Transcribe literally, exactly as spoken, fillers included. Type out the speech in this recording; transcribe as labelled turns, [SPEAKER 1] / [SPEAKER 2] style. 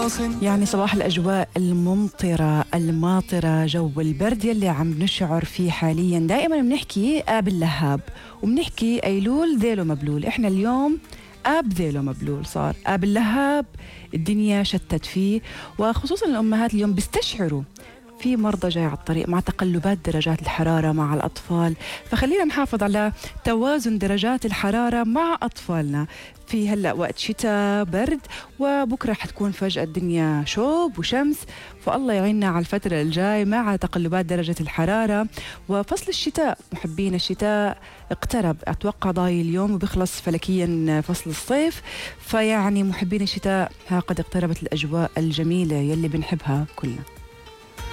[SPEAKER 1] يعني صباح الأجواء الممطرة الماطرة، جو البرد يلي عم نشعر فيه حاليا. دائما بنحكي آب اللهاب وبنحكي أيلول ذيله مبلول. إحنا اليوم آب ذيله مبلول، صار آب اللهاب الدنيا شتت فيه، وخصوصا الأمهات اليوم بيستشعروا في مرضى جاي على الطريق مع تقلبات درجات الحرارة مع الأطفال. فخلينا نحافظ على توازن درجات الحرارة مع أطفالنا. في هلأ وقت شتاء برد، وبكرة حتكون فجأة الدنيا شوب وشمس، فالله يعيننا على الفترة الجاي مع تقلبات درجة الحرارة. وفصل الشتاء، محبين الشتاء اقترب، أتوقع ضاي اليوم وبيخلص فلكيا فصل الصيف. فيعني محبين الشتاء ها قد اقتربت الأجواء الجميلة يلي بنحبها كلنا.